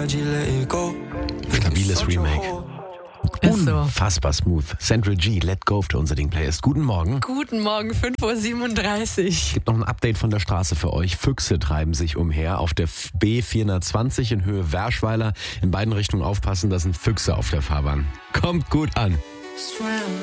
Stabiles Remake. Unfassbar smooth. Central G, Let Go auf der Unser Ding Playlist. Guten Morgen. Guten Morgen, 5:37 Uhr. Es gibt noch ein Update von der Straße für euch. Füchse treiben sich umher auf der B420 in Höhe Werschweiler. In beiden Richtungen aufpassen, da sind Füchse auf der Fahrbahn. Kommt gut an.